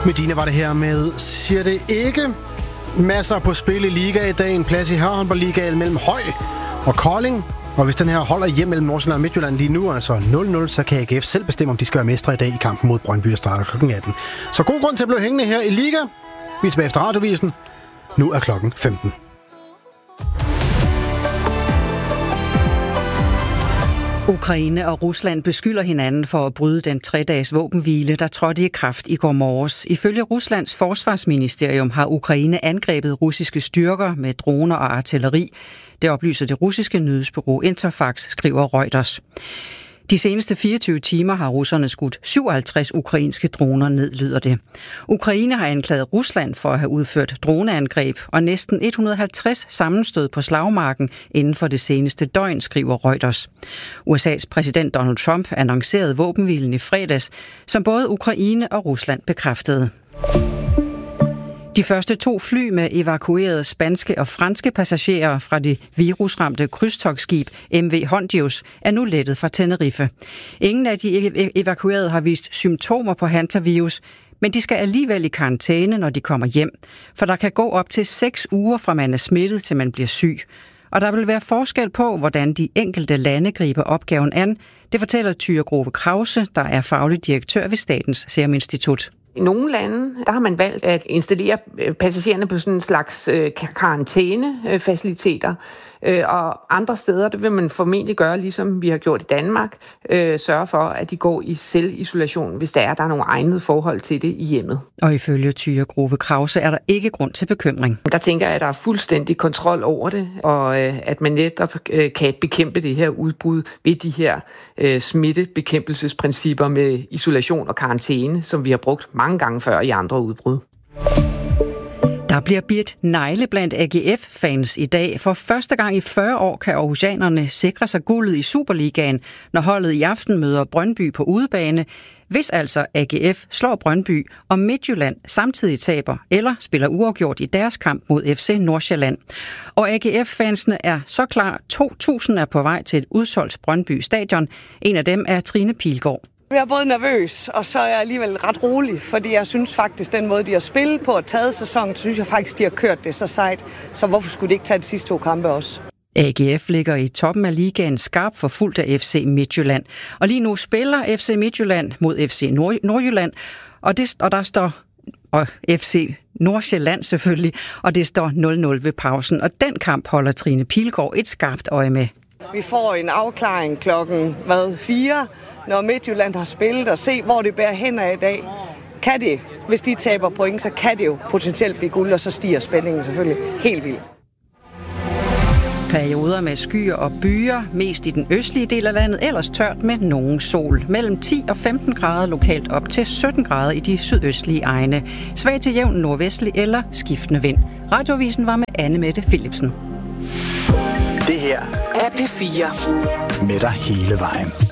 Medina var det her med Siger det ikke. Masser på spil i liga i dag. En plads i herrehåndboldligaen mellem Høj og Kolding. Og hvis den her holder hjem mellem Nordsjælland og Midtjylland lige nu, altså 0-0, så kan AGF selv bestemme, om de skal være mestre i dag i kampen mod Brøndby, der starter kl. 18. Så god grund til at blive hængende her i liga. Vi er tilbage efter radiovisen. Nu er klokken 15. Ukraine og Rusland beskylder hinanden for at bryde den 3-dages våbenhvile, der trådte i kraft i går morges. Ifølge Ruslands forsvarsministerium har Ukraine angrebet russiske styrker med droner og artilleri. Det oplyser det russiske nyhedsbureau Interfax, skriver Reuters. De seneste 24 timer har russerne skudt 57 ukrainske droner ned, lyder det. Ukraine har anklaget Rusland for at have udført droneangreb og næsten 150 sammenstød på slagmarken inden for det seneste døgn, skriver Reuters. USA's præsident Donald Trump annoncerede våbenhvilen i fredags, som både Ukraine og Rusland bekræftede. De første 2 fly med evakuerede spanske og franske passagerer fra det virusramte krydstogtskib MV Hondius er nu lettet fra Tenerife. Ingen af de evakuerede har vist symptomer på hantavirus, men de skal alligevel i karantæne, når de kommer hjem. For der kan gå op til 6 uger fra man er smittet til man bliver syg. Og der vil være forskel på, hvordan de enkelte lande griber opgaven an. Det fortæller Tyre Grove Krause, der er faglig direktør ved Statens Serum Institut. I nogle lande, der har man valgt at installere passagererne på sådan en slags karantænefaciliteter, og andre steder, det vil man formentlig gøre, ligesom vi har gjort i Danmark, sørge for, at de går i selvisolation, hvis der er nogle egnede forhold til det i hjemmet. Og ifølge Tyre Grove Krause er der ikke grund til bekymring. Der tænker jeg, at der er fuldstændig kontrol over det, og at man netop kan bekæmpe det her udbrud ved de her smittebekæmpelsesprincipper med isolation og karantæne, som vi har brugt mange gange før i andre udbrud. Der bliver bidt negle blandt AGF-fans i dag. For første gang i 40 år kan aarhusianerne sikre sig guldet i Superligaen, når holdet i aften møder Brøndby på udebane. Hvis altså AGF slår Brøndby, og Midtjylland samtidig taber eller spiller uafgjort i deres kamp mod FC Nordsjælland. Og AGF-fansene er så klar. 2.000 er på vej til et udsolgt Brøndby stadion. En af dem er Trine Pilgaard. Jeg er både nervøs, og så er jeg alligevel ret rolig, fordi jeg synes faktisk, den måde, de har spillet på og taget sæsonen, synes jeg faktisk, de har kørt det så sejt. Så hvorfor skulle de ikke tage de sidste 2 kampe også? AGF ligger i toppen af ligaen skarpt forfulgt af FC Midtjylland. Og lige nu spiller FC Midtjylland mod FC Nordjylland, og der står FC Nordsjælland selvfølgelig, og det står 0-0 ved pausen. Og den kamp holder Trine Pilgaard et skarpt øje med. Vi får en afklaring klokken 4, når Midtjylland har spillet, og se, hvor det bærer hen af i dag. Kan det, hvis de taber point, så kan det jo potentielt blive guld, og så stiger spændingen selvfølgelig helt vildt. Perioder med skyer og byer, mest i den østlige del af landet, ellers tørt med nogen sol. Mellem 10 og 15 grader lokalt op til 17 grader i de sydøstlige egne. Svag til jævn nordvestlig eller skiftende vind. Radioavisen var med Anne Mette Philipsen. Det her er P4 med dig hele vejen.